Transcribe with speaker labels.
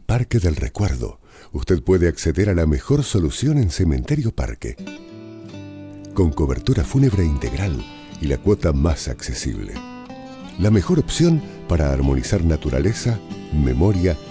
Speaker 1: Parque del Recuerdo, usted puede acceder a la mejor solución en Cementerio Parque, con cobertura fúnebre integral y la cuota más accesible. La mejor opción para armonizar naturaleza, memoria